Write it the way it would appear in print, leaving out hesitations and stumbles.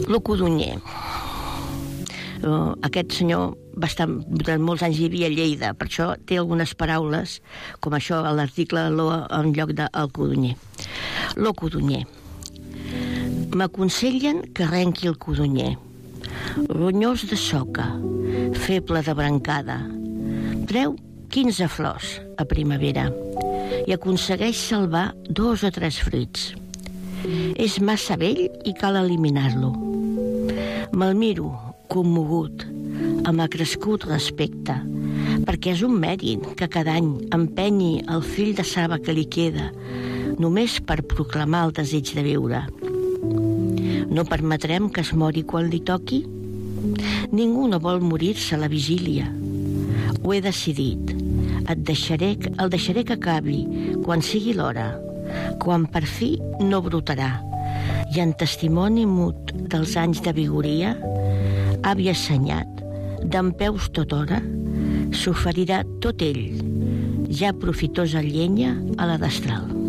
Lo Codonyer. Aquest senyor va estar durant molts anys, vivia a Lleida, per això té algunes paraules com això a l'article Lo en lloc de el Codonyer. Lo Codonyer. M'aconsellen que arrenqui el codonyer, ronyós de soca, feble de brancada. Treu 15 flors a primavera i aconsegueix salvar 2 o 3 fruits. És massa vell i cal eliminar-lo. Me'l miro, commogut, amb acrescut respecte, perquè és un mèrit que cada any empenyi el fill de saba que li queda, només per proclamar el desig de viure. No permetrem que es mori quan li toqui? Ningú no vol morir-se a la vigília. Ho he decidit. El deixaré que acabi quan sigui l'hora, quan per fi no brotarà, i en testimoni mut dels anys de vigoria, àvia assenyat, dempeus tot hora, s'oferirà tot ell, ja profitosa llenya a la destral.